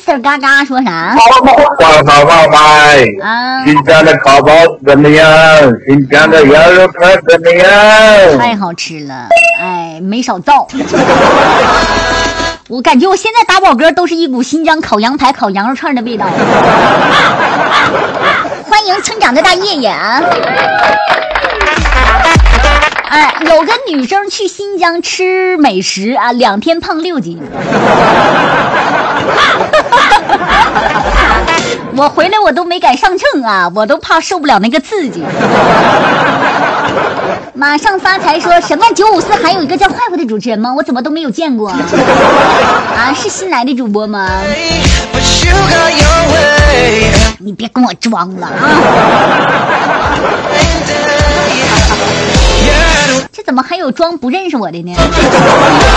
Mr. 嘎嘎说啥？ 烤爆麦啊， 新疆的烤包怎么样？新疆的羊肉串怎么样？ 太好吃了，哎，没少造。我感觉我现在打饱嗝都是一股新疆烤羊排、烤羊肉串的味道。欢迎村长的大爷爷啊！哎，有个女生去新疆吃美食啊，2天胖6斤。我回来我都没敢上秤啊，我都怕受不了那个刺激。马上发财说什么954还有一个叫坏坏的主持人吗？我怎么都没有见过啊？是新来的主播吗？你别跟我装了啊！这怎么还有装不认识我的呢？